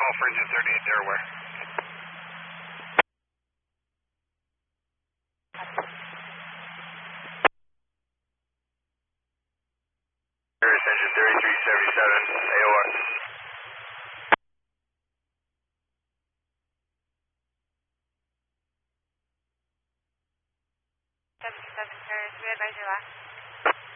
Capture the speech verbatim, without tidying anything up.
call for engine thirty-eight Delaware. Cirrus engine thirty-three seventy-seven, A O R. seventy-seven Cirrus, we advise your last.